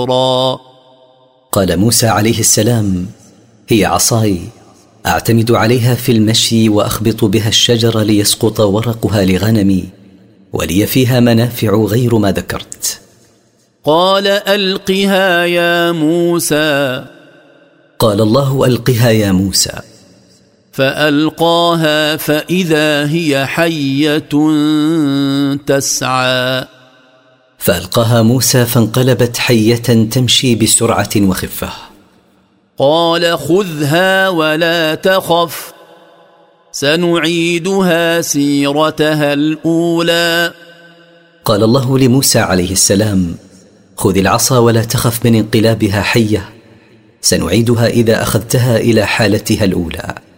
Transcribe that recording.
قال موسى عليه السلام: هي عصاي أعتمد عليها في المشي وأخبط بها الشجر ليسقط ورقها لغنمي، ولي فيها منافع غير ما ذكرت. قال: ألقها يا موسى. قال الله: ألقها يا موسى. فألقاها فإذا هي حية تسعى. فألقاها موسى فانقلبت حية تمشي بسرعة وخفة. قال: خذها ولا تخف، سنعيدها سيرتها الأولى. قال الله لموسى عليه السلام: خذ العصا ولا تخف من انقلابها حية، سنعيدها إذا أخذتها إلى حالتها الأولى.